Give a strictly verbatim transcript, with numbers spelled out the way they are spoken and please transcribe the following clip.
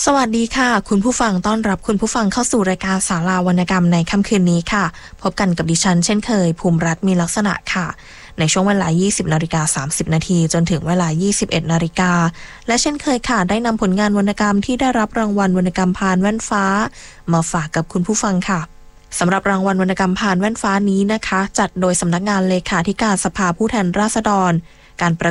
สวัสดีค่ะคุณผู้ฟังต้อนรับคุณผู้ฟังเข้าสู่รายการศาลาวรรณกรรมในค่ำคืนนี้ค่ะพบกันกับดิฉันเช่นเคยภูมิรัตน์มีลักษณะค่ะในช่วงเวลา ยี่สิบนาฬิกาสามสิบนาทีจนถึงเวลา ยี่สิบเอ็ดนาฬิกาและเช่นเคยค่ะได้นำผลงานวรรณกรรมที่ได้รับรางวัลวรรณกรรมพานแว่นฟ้ามาฝากกับคุณผู้ฟังค่ะสำหรับรางวัลวรรณกรรมพานแว่นฟ้านี้นะคะจัดโดยสำนักงานเลขาธิการสภาผู้แทนราษฎรการ